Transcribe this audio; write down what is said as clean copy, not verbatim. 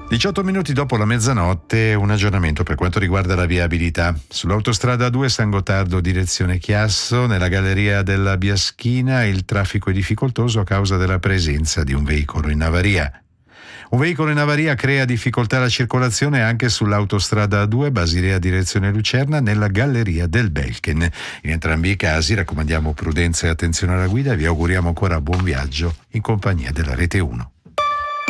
18 minuti dopo la mezzanotte, un aggiornamento per quanto riguarda la viabilità. Sull'autostrada 2 San Gottardo direzione Chiasso, nella galleria della Biaschina, il traffico è difficoltoso a causa della presenza di un veicolo in avaria. Un veicolo in avaria crea difficoltà alla circolazione anche sull'autostrada 2 Basilea direzione Lucerna, nella galleria del Belchen. In entrambi i casi raccomandiamo prudenza e attenzione alla guida e vi auguriamo ancora buon viaggio in compagnia della Rete 1.